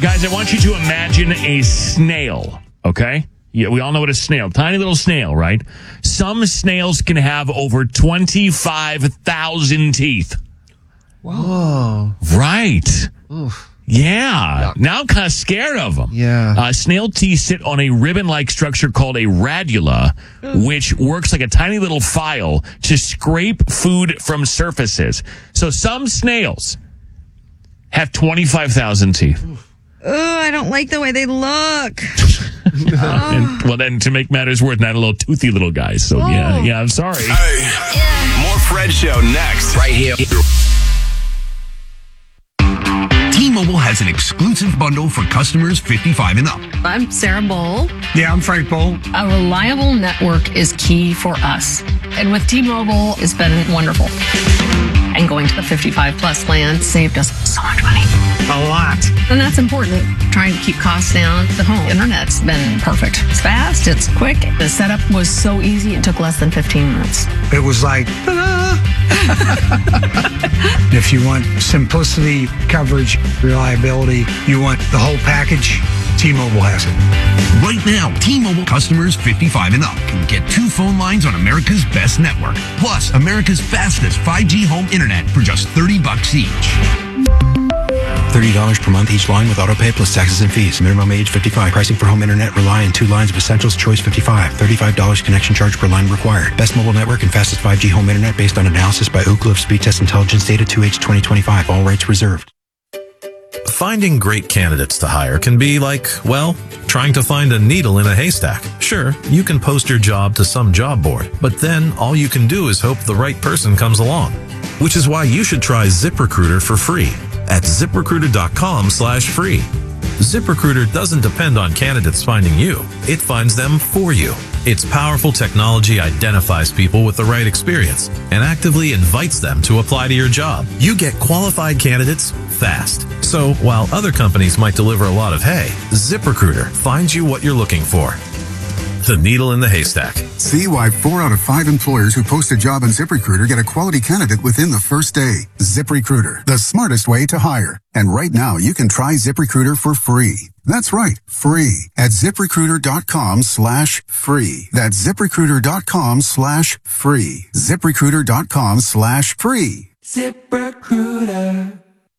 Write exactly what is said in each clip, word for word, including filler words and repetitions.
Guys, I want you to imagine a snail, okay? Yeah, we all know what a snail, tiny little snail, right? Some snails can have over twenty-five thousand teeth. Whoa. Right. Oof. Yeah. Now I'm kind of scared of them. Yeah. Uh, snail teeth sit on a ribbon-like structure called a radula, which works like a tiny little file to scrape food from surfaces. So some snails have twenty-five thousand teeth. Oh, I don't like the way they look. uh, and, well, then to make matters worse, not a little toothy little guy. So, oh. yeah, yeah, I'm sorry. Hey. Yeah. More Fred Show next. Right here. T-Mobile has an exclusive bundle for customers fifty-five and up. I'm Sarah Bowl. Yeah, I'm Frank Bowl. A reliable network is key for us. And with T-Mobile, it's been wonderful. And going to the fifty-five plus plan saved us so much money. A lot. And that's important. Trying to keep costs down. The home internet's been perfect. It's fast. It's quick. The setup was so easy. It took less than fifteen minutes. It was like, ta-da! If you want simplicity, coverage, reliability, you want the whole package, T-Mobile has it. Right now, T-Mobile customers fifty-five and up can get two phone lines on America's best network, plus America's fastest five G home internet for just thirty bucks each. thirty dollars per month each line with autopay plus taxes and fees. Minimum age fifty-five. Pricing for home internet rely on two lines of Essentials Choice fifty-five. thirty-five dollars connection charge per line required. Best mobile network and fastest five G home internet based on analysis by Ookla of Speed Test Intelligence Data two H twenty twenty-five. All rights reserved. Finding great candidates to hire can be like, well, trying to find a needle in a haystack. Sure, you can post your job to some job board, but then all you can do is hope the right person comes along. Which is why you should try ZipRecruiter for free at ZipRecruiter.com slash free. ZipRecruiter doesn't depend on candidates finding you. It finds them for you. Its powerful technology identifies people with the right experience and actively invites them to apply to your job. You get qualified candidates fast. So while other companies might deliver a lot of hay, ZipRecruiter finds you what you're looking for. The needle in the haystack. See why four out of five employers who post a job on ZipRecruiter get a quality candidate within the first day. ZipRecruiter, the smartest way to hire. And right now, you can try ZipRecruiter for free. That's right, free at ZipRecruiter.com slash free. That's ZipRecruiter.com slash free. ZipRecruiter.com slash free. ZipRecruiter.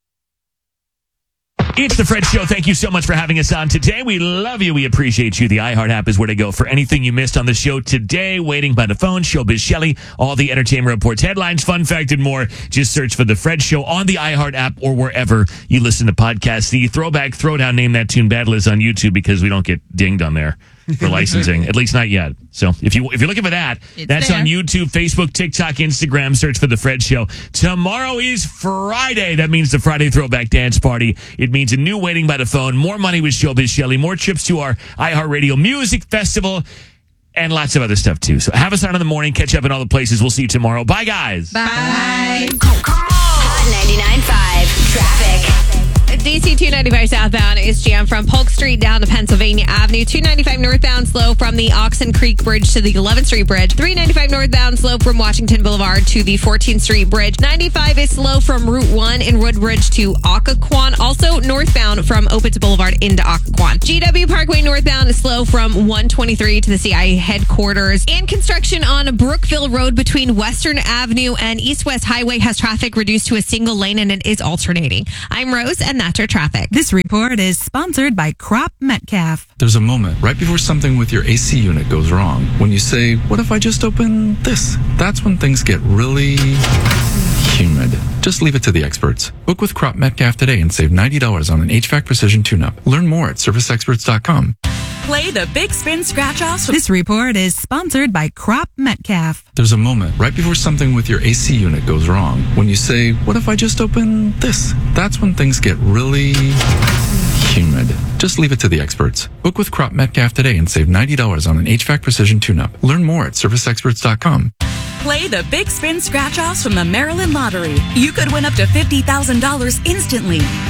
It's the Fred Show. Thank you so much for having us on today. We love you. We appreciate you. The iHeart app is where to go for anything you missed on the show today. Waiting by the phone, Showbiz Shelley, all the entertainment reports, headlines, fun fact, and more. Just search for the Fred Show on the iHeart app or wherever you listen to podcasts. The Throwback Throwdown Name That Tune Battle is on YouTube because we don't get dinged on there for licensing, at least not yet. So if you if you're looking for that, it's that's there. On YouTube, Facebook, TikTok, Instagram. Search for the Fred Show. Tomorrow is Friday. That means the Friday Throwback Dance Party. It means a new Waiting by the Phone, more money with Showbiz Shelley, more trips to our iHeartRadio Music Festival, and lots of other stuff too. So have us on in the morning. Catch up in all the places. We'll see you tomorrow. Bye, guys. Bye. Oh, come on. Hot ninety-nine point five traffic. D C two ninety-five southbound is jammed from Polk Street down to Pennsylvania Avenue. two ninety-five northbound slow from the Oxon Creek Bridge to the eleventh Street Bridge. three ninety-five northbound slow from Washington Boulevard to the fourteenth Street Bridge. ninety-five is slow from Route one in Woodbridge to Occoquan. Also northbound from Opitz Boulevard into Occoquan. G W Parkway northbound is slow from one twenty-three to the C I A headquarters. And construction on Brookville Road between Western Avenue and East-West Highway has traffic reduced to a single lane and it is alternating. I'm Rose and that's your traffic. This report is sponsored by Crop Metcalf. There's a moment right before something with your A C unit goes wrong when you say, what if I just open this? That's when things get really humid. Just leave it to the experts. Book with Crop Metcalf today and save ninety dollars on an H V A C Precision Tune-Up. Learn more at service experts dot com. Play the Big Spin Scratch-Offs. This report is sponsored by Crop Metcalf. There's a moment right before something with your A C unit goes wrong when you say, what if I just open this? That's when things get really humid. Just leave it to the experts. Book with Crop Metcalf today and save ninety dollars on an H V A C Precision Tune-Up. Learn more at service experts dot com. Play the Big Spin Scratch-Offs from the Maryland Lottery. You could win up to fifty thousand dollars instantly.